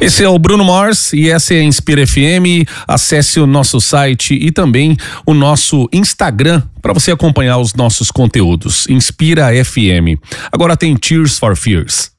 Esse é o Bruno Mars e essa é a Inspira FM. Acesse o nosso site e também o nosso Instagram para você acompanhar os nossos conteúdos. Inspira FM. Agora tem Tears for Fears.